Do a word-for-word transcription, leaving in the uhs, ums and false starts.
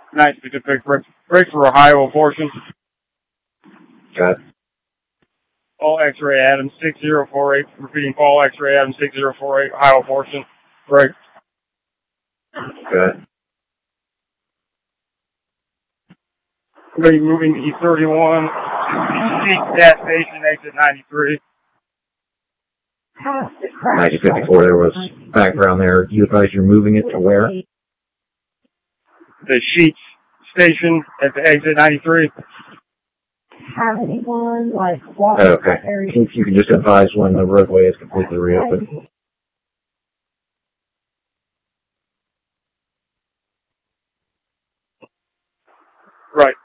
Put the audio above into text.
nine specific, break, break for Ohio portion. Got it. All X-ray Adams six zero four eight, repeating Paul X-ray Adams six zero four eight, Ohio portion, break. Got it. Ready, moving to E thirty-one, seek gas station, exit ninety-three. ninety fifty-four, there was background there. You advise you're moving it to where? The Sheets station at the exit ninety-three. Okay. If you can just advise when the roadway is completely reopened. Right.